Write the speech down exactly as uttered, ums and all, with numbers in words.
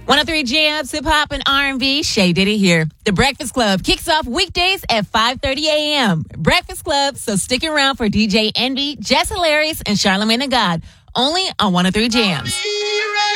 one oh three Jams, hip hop and R and B. Shay Diddy here. The Breakfast Club kicks off weekdays at five thirty a.m. Breakfast Club, so stick around for D J Envy, Jess Hilarious, and Charlamagne the God. Only on one oh three Jams.